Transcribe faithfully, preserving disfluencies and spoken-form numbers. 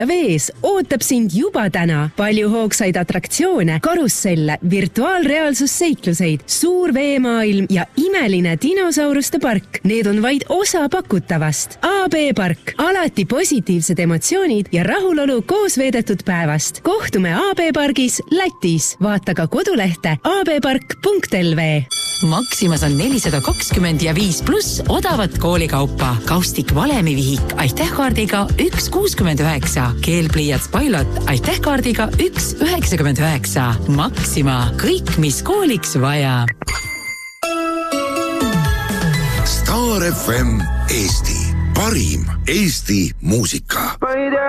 Vees ootab sind juba täna. Palju hoogsaid atraktsioone, karusselle, virtuaalreaalsusseikluseid, suur veemaailm ja imeline dinosauruste park. Need on vaid osa pakutavast. A B Park. Alati positiivsed emotsioonid ja rahulolu koos veedetud päevast. Kohtume A B Pargis Lätis. Vaata ka kodulehte a b park punkt l v. Maximas on nelisada kakskümmend ja viis pluss odavat koolikaupa. Kaustik valemivihik aitähkaardiga üks kuuskümmend üheksa. Keelpliiats Pilot aitähkaardiga üks üheksakümmend üheksa. Maxima. Kõik, mis kooliks vaja. Star F M Eesti. Parim Eesti muusika.